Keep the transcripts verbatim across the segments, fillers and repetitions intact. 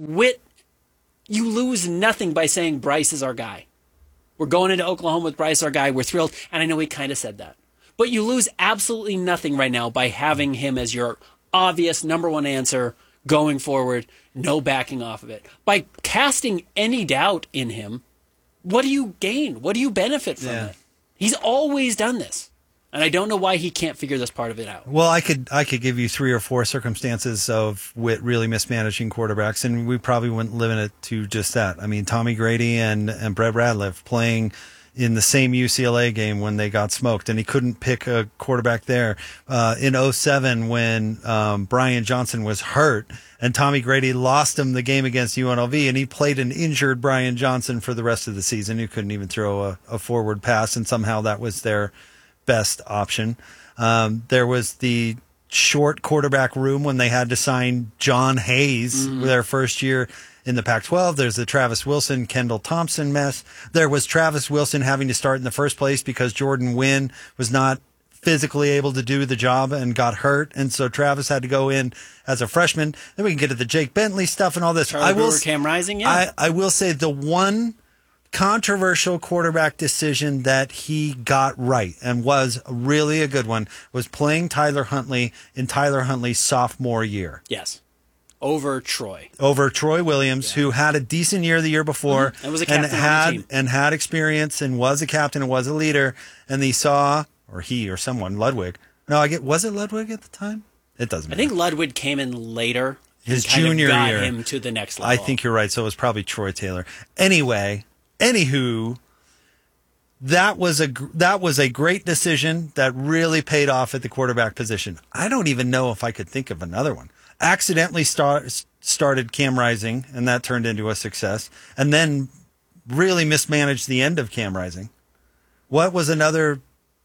Witt, you lose nothing by saying Bryce is our guy. We're going into Oklahoma with Bryce, our guy. We're thrilled. And I know he kind of said that. But you lose absolutely nothing right now by having him as your obvious number one answer going forward, no backing off of it. By casting any doubt in him, what do you gain? What do you benefit from yeah. it? He's always done this. And I don't know why he can't figure this part of it out. Well, I could I could give you three or four circumstances of Witt really mismanaging quarterbacks, and we probably wouldn't limit it to just that. I mean, Tommy Grady and, and Brett Radliff playing in the same U C L A game when they got smoked, and he couldn't pick a quarterback there. Uh, in oh seven, when um, Brian Johnson was hurt, and Tommy Grady lost him the game against U N L V, and he played an injured Brian Johnson for the rest of the season. He couldn't even throw a, a forward pass, and somehow that was their best option. Um, there was the short quarterback room when they had to sign John Hayes mm-hmm. their first year in the Pac twelve. There's the Travis Wilson, Kendall Thompson mess. There was Travis Wilson having to start in the first place because Jordan Wynn was not physically able to do the job and got hurt. And so Travis had to go in as a freshman. Then we can get to the Jake Bentley stuff and all this. Charlie I will, Brewer, Cam Rising, yeah. I, I will say the one controversial quarterback decision that he got right and was really a good one was playing Tyler Huntley in Tyler Huntley's sophomore year. Yes. Over Troy. Over Troy Williams, yeah. who had a decent year the year before mm-hmm. and was a and captain had on the team. and had experience and was a captain and was a leader. And he saw, or he or someone, Ludwig. No, I get was it Ludwig at the time? It doesn't matter. I think Ludwig came in later. His and kind junior of got year. him to the next level. I think you're right. So it was probably Troy Taylor. Anyway, anywho, that was a that was a great decision that really paid off at the quarterback position. I don't even know if I could think of another one. Accidentally start, started Cam Rising, and that turned into a success, and then really mismanaged the end of Cam Rising. What was another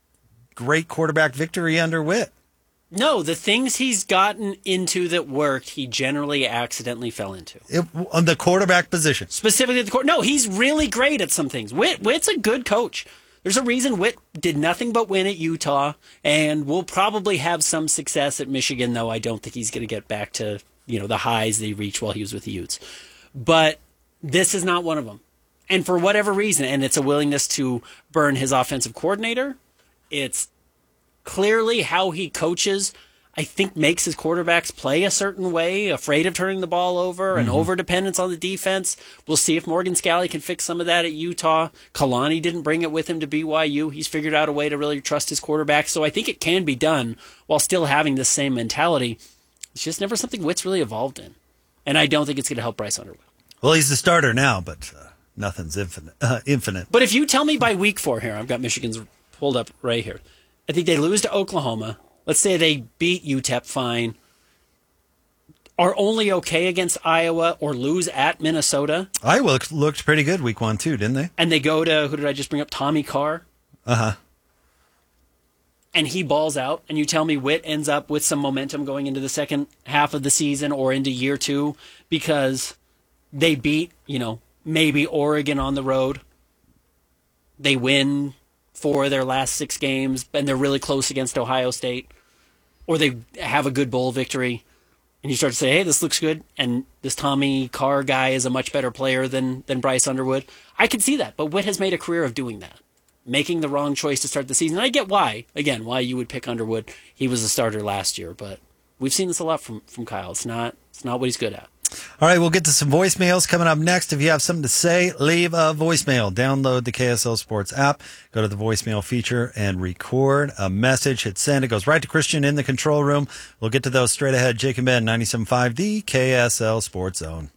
great quarterback victory under Witt? No, the things he's gotten into that worked, he generally accidentally fell into. It, on the quarterback position. Specifically the court. No, he's really great at some things. Witt, Witt's a good coach. There's a reason Witt did nothing but win at Utah, and will probably have some success at Michigan, though I don't think he's going to get back to, you know, the highs they reached while he was with the Utes. But this is not one of them. And for whatever reason, and it's a willingness to burn his offensive coordinator, it's clearly how he coaches, I think, makes his quarterbacks play a certain way, afraid of turning the ball over, and mm-hmm. over-dependence on the defense. We'll see if Morgan Scalley can fix some of that at Utah. Kalani didn't bring it with him to B Y U. He's figured out a way to really trust his quarterback. So I think it can be done while still having the same mentality. It's just never something Witt's really evolved in. And I don't think it's going to help Bryce Underwood. Well, he's the starter now, but uh, nothing's infinite. Uh, infinite. But if you tell me by week four here, I've got Michigan's pulled up right here. I think they lose to Oklahoma. Let's say they beat U T E P fine, are only okay against Iowa, or lose at Minnesota. Iowa looked, looked pretty good week one, too, didn't they? And they go to, who did I just bring up? Tommy Carr. Uh-huh. And he balls out, and you tell me Witt ends up with some momentum going into the second half of the season or into year two because they beat, you know, maybe Oregon on the road. They win four of their last six games, and they're really close against Ohio State. Or they have a good bowl victory, and you start to say, hey, this looks good, and this Tommy Carr guy is a much better player than, than Bryce Underwood. I can see that, but Witt has made a career of doing that, making the wrong choice to start the season. And I get why, again, why you would pick Underwood. He was a starter last year, but we've seen this a lot from, from Kyle. It's not, it's not what he's good at. All right, we'll get to some voicemails coming up next. If you have something to say, leave a voicemail. Download the K S L Sports app, go to the voicemail feature, and record a message. Hit send. It goes right to Christian in the control room. We'll get to those straight ahead. Jake and Ben, ninety-seven point five, the K S L Sports Zone.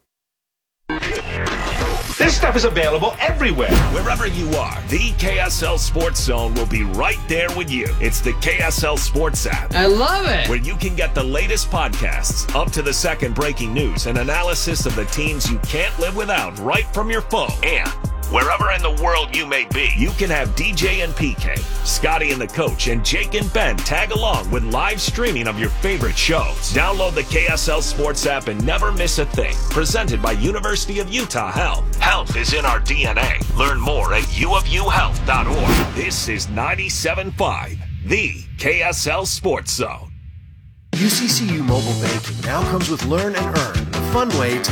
This stuff is available everywhere. Wherever you are, the K S L Sports Zone will be right there with you. It's the K S L Sports app. I love it. Where you can get the latest podcasts, up to the second breaking news, and analysis of the teams you can't live without right from your phone. And wherever in the world you may be, you can have D J and P K, Scotty and the Coach, and Jake and Ben tag along with live streaming of your favorite shows. Download the K S L Sports app and never miss a thing. Presented by University of Utah Health. Health is in our D N A. Learn more at u of u health dot org. This is ninety-seven point five, the K S L Sports Zone. U C C U Mobile Banking now comes with Learn and Earn, a fun way to